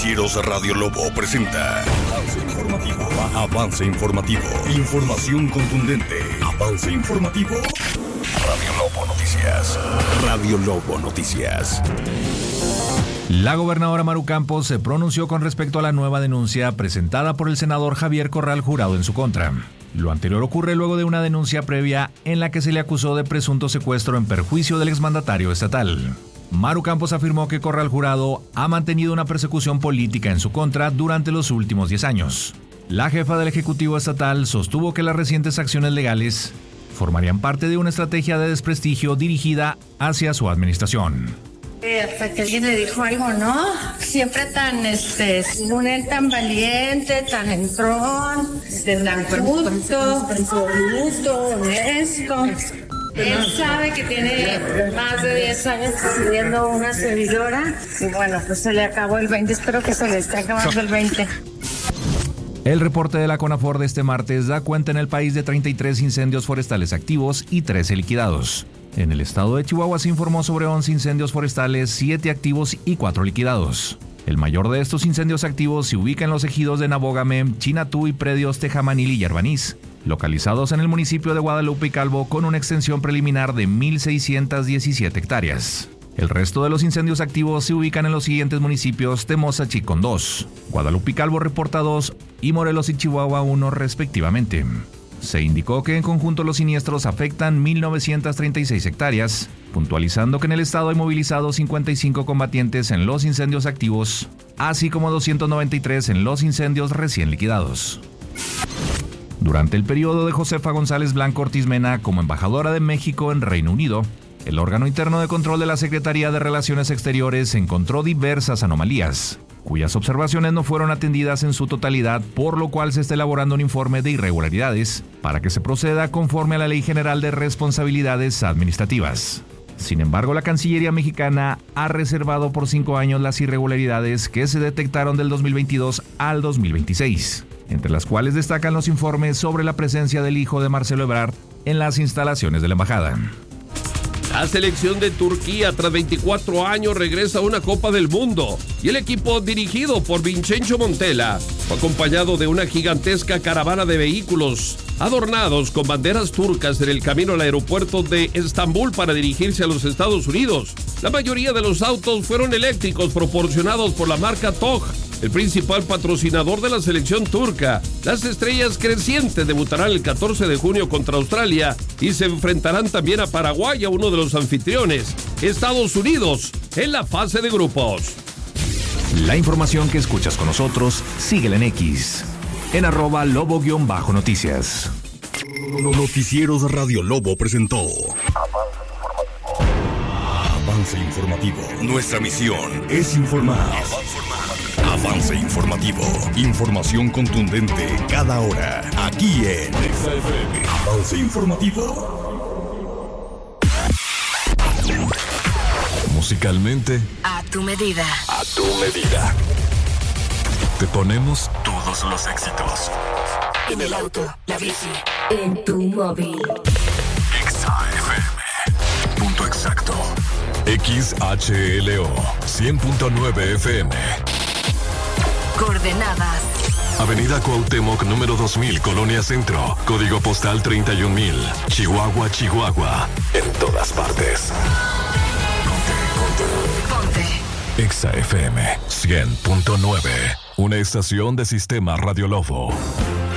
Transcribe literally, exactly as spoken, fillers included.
Noticieros Radio Lobo presenta Avance Informativo. Avance Informativo. Información contundente. Avance Informativo. Radio Lobo Noticias. Radio Lobo Noticias. La gobernadora Maru Campos se pronunció con respecto a la nueva denuncia presentada por el senador Javier Corral Jurado en su contra. Lo anterior ocurre luego de una denuncia previa en la que se le acusó de presunto secuestro en perjuicio del exmandatario estatal. Maru Campos afirmó que Corral Jurado ha mantenido una persecución política en su contra durante los últimos diez años. La jefa del Ejecutivo Estatal sostuvo que las recientes acciones legales formarían parte de una estrategia de desprestigio dirigida hacia su administración. Hasta que alguien le dijo algo, ¿no? Siempre tan, este, según él, tan valiente, tan entrón, tan justo, justo, honesto. Él sabe que tiene más de diez años siendo una servidora y bueno, pues se le acabó el veinte, espero que se le esté acabando el veinte. El reporte de la CONAFOR de este martes da cuenta en el país de treinta y tres incendios forestales activos y trece liquidados. En el estado de Chihuahua se informó sobre once incendios forestales, siete activos y cuatro liquidados. El mayor de estos incendios activos se ubica en los ejidos de Nabógame, Chinatú y predios Tejamanil y Yerbaniz, localizados en el municipio de Guadalupe y Calvo con una extensión preliminar de mil seiscientas diecisiete hectáreas. El resto de los incendios activos se ubican en los siguientes municipios: Temozachi con dos, Guadalupe y Calvo reporta dos y Morelos y Chihuahua uno respectivamente. Se indicó que en conjunto los siniestros afectan mil novecientas treinta y seis hectáreas, puntualizando que en el estado hay movilizados cincuenta y cinco combatientes en los incendios activos, así como doscientos noventa y tres en los incendios recién liquidados. Durante el periodo de Josefa González Blanco Ortiz Mena como embajadora de México en Reino Unido, el órgano interno de control de la Secretaría de Relaciones Exteriores encontró diversas anomalías, cuyas observaciones no fueron atendidas en su totalidad, por lo cual se está elaborando un informe de irregularidades para que se proceda conforme a la Ley General de Responsabilidades Administrativas. Sin embargo, la Cancillería mexicana ha reservado por cinco años las irregularidades que se detectaron del dos mil veintidós al dos mil veintiséis, entre las cuales destacan los informes sobre la presencia del hijo de Marcelo Ebrard en las instalaciones de la embajada. La selección de Turquía, tras veinticuatro años, regresa a una Copa del Mundo y el equipo dirigido por Vincenzo Montella fue acompañado de una gigantesca caravana de vehículos adornados con banderas turcas en el camino al aeropuerto de Estambul para dirigirse a los Estados Unidos. La mayoría de los autos fueron eléctricos proporcionados por la marca T O G, el principal patrocinador de la selección turca. Las estrellas crecientes debutarán el catorce de junio contra Australia y se enfrentarán también a Paraguay, a uno de los anfitriones, Estados Unidos, en la fase de grupos. La información que escuchas con nosotros, síguela en X, en arroba lobo-noticias. Noticieros Radio Lobo presentó Avance Informativo. Nuestra misión es informar. Avance Informativo. Información contundente cada hora. Aquí en Avance Informativo. Musicalmente, a tu medida. A tu medida. Te ponemos Todos los éxitos. En el auto, la bici, en tu móvil. Exa F M. Punto exacto. X H L O cien punto nueve F M. Coordenadas: Avenida Cuauhtémoc, número dos mil, Colonia Centro. Código postal treinta y un mil. Chihuahua, Chihuahua. En todas partes. Ponte. Exa F M cien punto nueve. Una estación de Sistema Radio Lobo.